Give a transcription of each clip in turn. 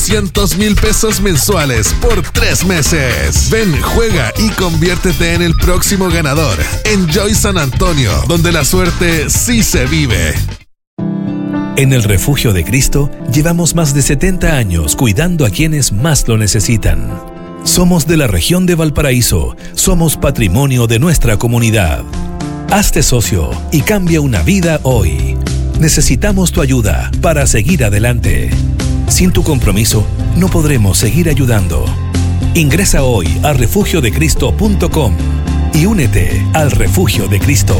200,000 pesos mensuales por 3 meses. Ven, juega y conviértete en el próximo ganador. Enjoy San Antonio, donde la suerte sí se vive. En el Refugio de Cristo llevamos más de 70 años cuidando a quienes más lo necesitan. Somos de la región de Valparaíso, somos patrimonio de nuestra comunidad. Hazte socio y cambia una vida hoy. Necesitamos tu ayuda para seguir adelante. Sin tu compromiso, no podremos seguir ayudando. Ingresa hoy a refugiodecristo.com y únete al Refugio de Cristo.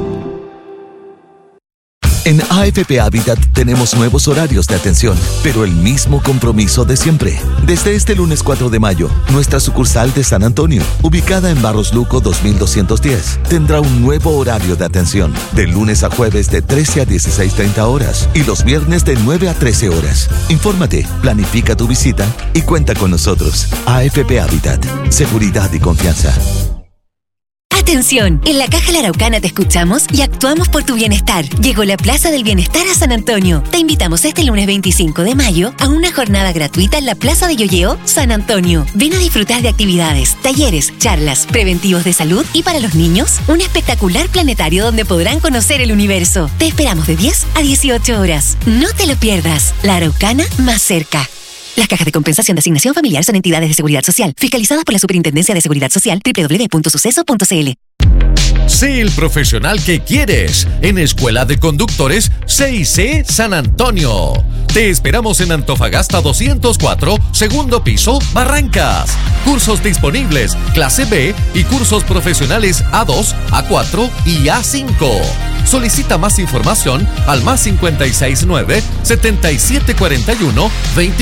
En AFP Habitat tenemos nuevos horarios de atención, pero el mismo compromiso de siempre. Desde este lunes 4 de mayo, nuestra sucursal de San Antonio, ubicada en Barros Luco 2210, tendrá un nuevo horario de atención, de lunes a jueves de 13 a 16:30 horas y los viernes de 9 a 13 horas. Infórmate, planifica tu visita y cuenta con nosotros. AFP Habitat, seguridad y confianza. ¡Atención! En la Caja La Araucana te escuchamos y actuamos por tu bienestar. Llegó la Plaza del Bienestar a San Antonio. Te invitamos este lunes 25 de mayo a una jornada gratuita en la Plaza de Yoyeo, San Antonio. Ven a disfrutar de actividades, talleres, charlas, preventivos de salud y para los niños, un espectacular planetario donde podrán conocer el universo. Te esperamos de 10 a 18 horas. No te lo pierdas. La Araucana más cerca. Las cajas de compensación de asignación familiar son entidades de seguridad social, fiscalizadas por la Superintendencia de Seguridad Social, www.suceso.cl. Sé el profesional que quieres en Escuela de Conductores CIC San Antonio. Te esperamos en Antofagasta 204, segundo piso, Barrancas. Cursos disponibles, clase B y cursos profesionales A2, A4 y A5. Solicita más información al +569 7741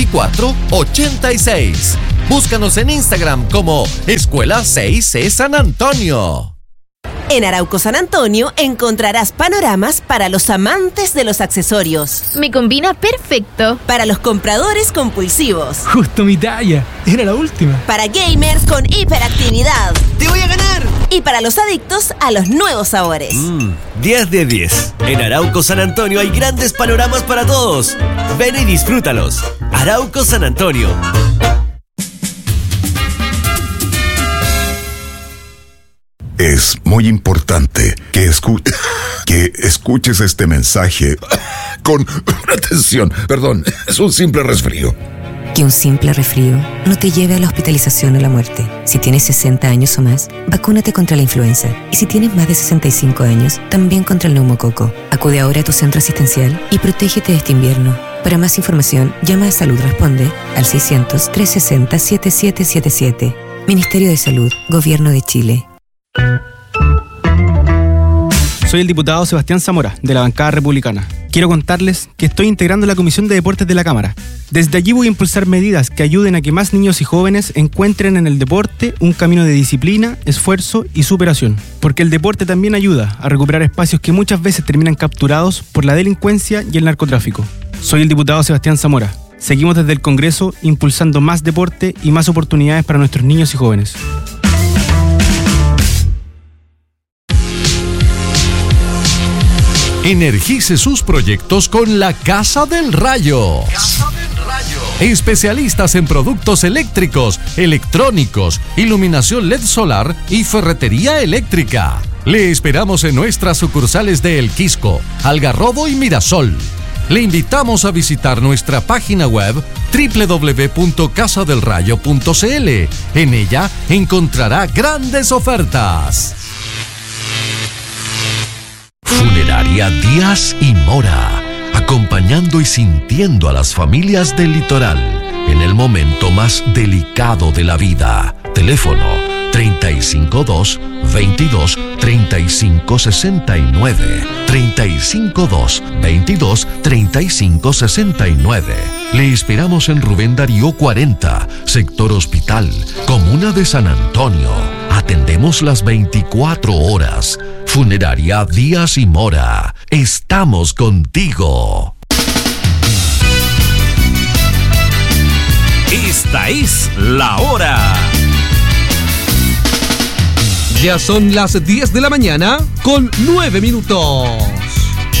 2486. Búscanos en Instagram como Escuela CIC San Antonio. En Arauco San Antonio encontrarás panoramas para los amantes de los accesorios. Me combina perfecto. Para los compradores compulsivos. Justo mi talla. Era la última. Para gamers con hiperactividad. ¡Te voy a ganar! Y para los adictos a los nuevos sabores. 10 de 10. En Arauco San Antonio hay grandes panoramas para todos. Ven y disfrútalos. Arauco San Antonio. Es muy importante que escuches este mensaje con atención. Perdón, es un simple resfrío. Que un simple resfrío no te lleve a la hospitalización o la muerte. Si tienes 60 años o más, vacúnate contra la influenza. Y si tienes más de 65 años, también contra el neumococo. Acude ahora a tu centro asistencial y protégete de este invierno. Para más información, llama a Salud Responde al 600-360-7777. Ministerio de Salud, Gobierno de Chile. Soy el diputado Sebastián Zamora, de la bancada republicana. Quiero contarles que estoy integrando la Comisión de Deportes de la Cámara. Desde allí voy a impulsar medidas que ayuden a que más niños y jóvenes encuentren en el deporte un camino de disciplina, esfuerzo y superación. Porque el deporte también ayuda a recuperar espacios que muchas veces terminan capturados por la delincuencia y el narcotráfico. Soy el diputado Sebastián Zamora. Seguimos desde el Congreso impulsando más deporte y más oportunidades para nuestros niños y jóvenes. Energice sus proyectos con la Casa del Rayo. Especialistas en productos eléctricos, electrónicos, iluminación LED solar y ferretería eléctrica. Le esperamos en nuestras sucursales de El Quisco, Algarrobo y Mirasol. Le invitamos a visitar nuestra página web www.casadelrayo.cl. En ella encontrará grandes ofertas. Funeraria Díaz y Mora, acompañando y sintiendo a las familias del litoral en el momento más delicado de la vida. Teléfono 352-22-3569, 352-22-3569. Le esperamos en Rubén Darío 40, Sector Hospital, Comuna de San Antonio. Atendemos las 24 horas. Funeraria Díaz y Mora. Estamos contigo. Esta es la hora. Ya son las 10 de la mañana con 9 minutos.